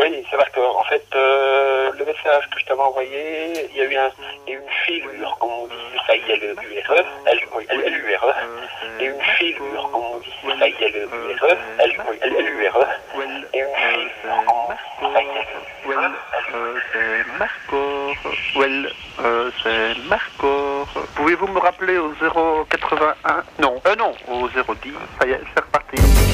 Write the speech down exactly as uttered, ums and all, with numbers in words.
Oui, c'est parce que, en fait, euh, le message que je t'avais envoyé, il y a eu un, il y a eu une filure, comme on dit, ça y est, le U R E, L, oui, L, L, U R E, il y a eu une filure, comme on dit, ça y est, le U R E, L, oui, L, L, U R E, il y a eu une filure, comme on dit, ça y est, le U R E, Euh, c'est Marco. Well, euh, c'est Marco. Pouvez-vous me rappeler au zéro quatre-vingt-un? Non, euh, non, au zéro dix. Ça y est, c'est reparti.